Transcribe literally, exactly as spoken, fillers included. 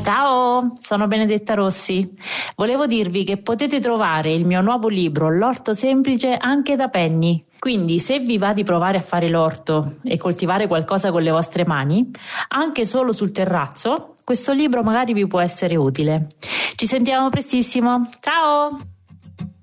Ciao, sono Benedetta Rossi. Volevo dirvi che potete trovare il mio nuovo libro L'orto semplice anche da Penny. Quindi se vi va di provare a fare l'orto e coltivare qualcosa con le vostre mani, anche solo sul terrazzo, questo libro magari vi può essere utile. Ci sentiamo prestissimo. Ciao!